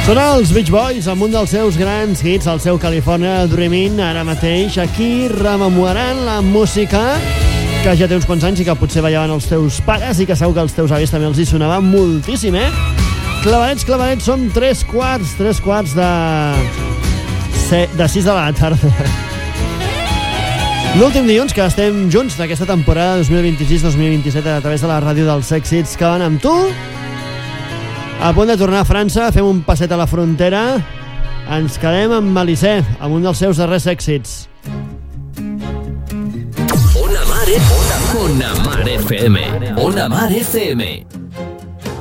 Són els Beach Boys amb un dels seus grans hits, el seu California Dreamin', ara mateix aquí rememorant la música que ja té uns quants anys i que potser ballaven els teus pares i que segur que els teus avis també els hi sonava moltíssim, eh? Clavadets, clavadets, som 3 quarts de 6 de la tarda. L'últim dilluns que estem junts d'aquesta temporada 2026-2027 a través de la ràdio dels èxits que van amb tu. A punt de tornar a França, fem un passet a la frontera. Ens quedem amb Malissé, amb un dels seus darrers èxits. Ona Mar FM. Ona Mar FM.